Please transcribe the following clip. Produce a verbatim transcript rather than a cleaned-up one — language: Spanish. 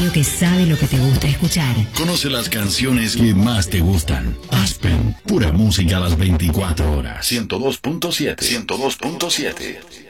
radio que sabe lo que te gusta escuchar. Conoce las canciones que más te gustan. Aspen, pura música a las veinticuatro horas. ciento dos punto siete. ciento dos punto siete.